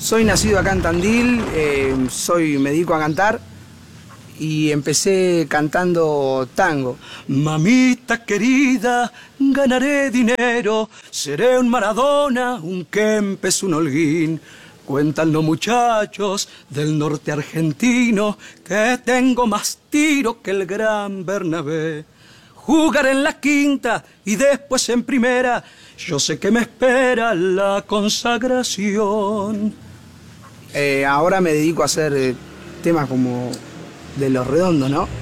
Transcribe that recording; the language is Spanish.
Soy nacido acá en Tandil, me dedico a cantar y empecé cantando tango. Mamita querida, ganaré dinero, seré un Maradona, un Kempes, un Holguín. Cuentan los muchachos del norte argentino que tengo más tiro que el gran Bernabé. Jugar en la quinta y después en primera, yo sé que me espera la consagración. Ahora me dedico a hacer temas como de Los Redondos, ¿no?